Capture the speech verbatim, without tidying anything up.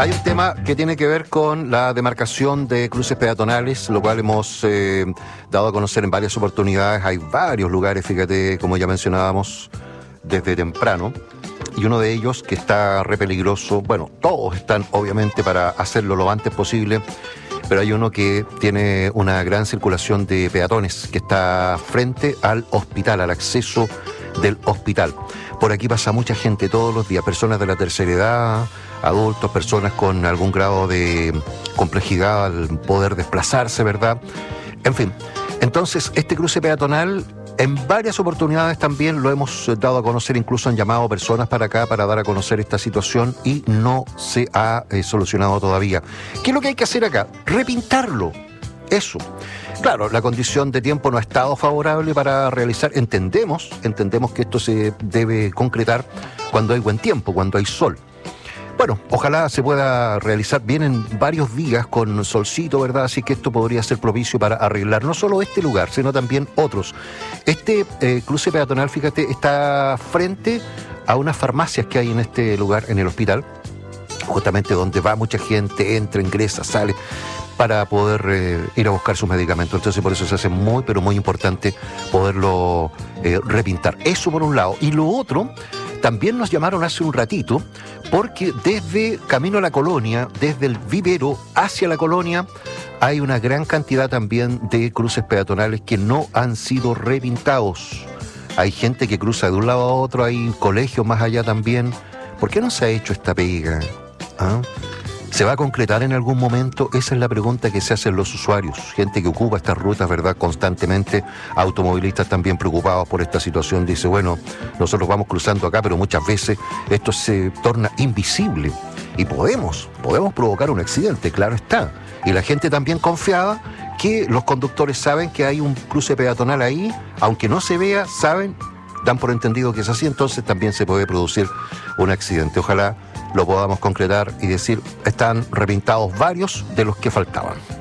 Hay un tema que tiene que ver con la demarcación de cruces peatonales, lo cual hemos eh, dado a conocer en varias oportunidades. Hay varios lugares, fíjate, como ya mencionábamos, desde temprano. Y uno de ellos que está re peligroso, bueno, todos están obviamente para hacerlo lo antes posible, pero hay uno que tiene una gran circulación de peatones, que está frente al hospital, al acceso del hospital. Por aquí pasa mucha gente todos los días, personas de la tercera edad, adultos, personas con algún grado de complejidad al poder desplazarse, ¿verdad? En fin, entonces este cruce peatonal en varias oportunidades también lo hemos dado a conocer, incluso han llamado personas para acá para dar a conocer esta situación y no se ha eh, solucionado todavía. ¿Qué es lo que hay que hacer acá? Repintarlo. Eso. Claro, la condición de tiempo no ha estado favorable para realizar. Entendemos, entendemos que esto se debe concretar cuando hay buen tiempo, cuando hay sol. Bueno, ojalá se pueda realizar bien en varios días con solcito, ¿verdad? Así que esto podría ser propicio para arreglar no solo este lugar, sino también otros. Este eh, cruce peatonal, fíjate, está frente a unas farmacias que hay en este lugar, en el hospital, justamente donde va mucha gente, entra, ingresa, sale, para poder eh, ir a buscar sus medicamentos. Entonces por eso se hace muy, pero muy importante poderlo eh, repintar. Eso por un lado. Y lo otro, también nos llamaron hace un ratito, porque desde Camino a la Colonia, desde el vivero hacia la Colonia, hay una gran cantidad también de cruces peatonales que no han sido repintados. Hay gente que cruza de un lado a otro, hay colegios más allá también. ¿Por qué no se ha hecho esta pega? ¿Ah? ¿Se va a concretar en algún momento? Esa es la pregunta que se hacen los usuarios, gente que ocupa estas rutas, ¿verdad?, constantemente, automovilistas también preocupados por esta situación. Dice, bueno, nosotros vamos cruzando acá, pero muchas veces esto se torna invisible y podemos, podemos provocar un accidente, claro está. Y la gente también confiada que los conductores saben que hay un cruce peatonal ahí, aunque no se vea, saben, dan por entendido que es así, entonces también se puede producir un accidente. Ojalá lo podamos concretar y decir, están repintados varios de los que faltaban.